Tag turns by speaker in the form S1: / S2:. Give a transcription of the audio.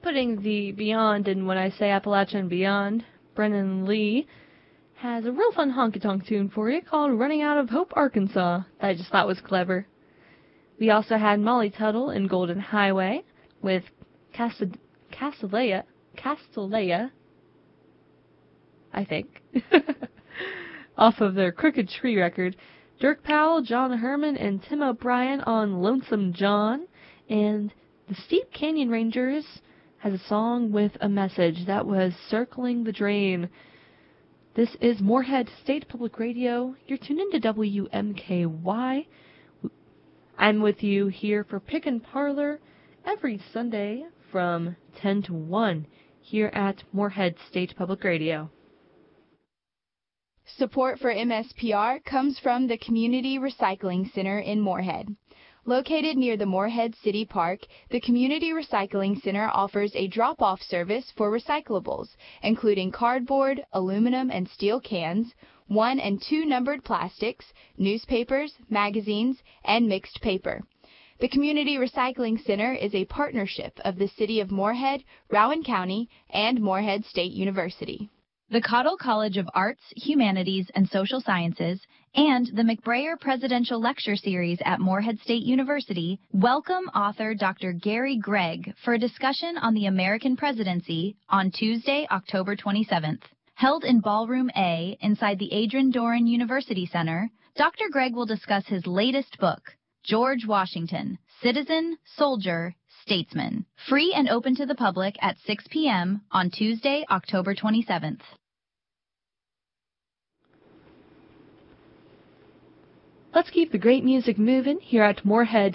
S1: putting the beyond in When I Say Appalachia and Beyond, Brennan Lee has a real fun honky-tonk tune for you called Running Out of Hope, Arkansas, that I just thought was clever. We also had Molly Tuttle in Golden Highway with Castellea, I think, off of their Crooked Tree record. Dirk Powell, John Herman, and Tim O'Brien on Lonesome John. And the Steep Canyon Rangers has a song with a message that was Circling the Drain. This is Moorhead State Public Radio. You're tuned into WMKY. I'm with you here for Pick and Parlor every Sunday from 10 to 1 here at Moorhead State Public Radio.
S2: Support for MSPR comes from the Community Recycling Center in Moorhead. Located near the Moorhead City Park, the Community Recycling Center offers a drop-off service for recyclables, including cardboard, aluminum and steel cans, 1 and 2 numbered plastics, newspapers, magazines, and mixed paper. The Community Recycling Center is a partnership of the City of Moorhead, Rowan County, and Moorhead State University.
S3: The Cottle College of Arts, Humanities, and Social Sciences and the McBrayer Presidential Lecture Series at Moorhead State University welcome author Dr. Gary Gregg for a discussion on the American presidency on Tuesday, October 27th. Held in Ballroom A inside the Adrian Doran University Center, Dr. Gregg will discuss his latest book, George Washington, Citizen, Soldier, Statesman, free and open to the public at 6 p.m. on Tuesday, October 27th.
S1: Let's keep the great music moving here at Moorhead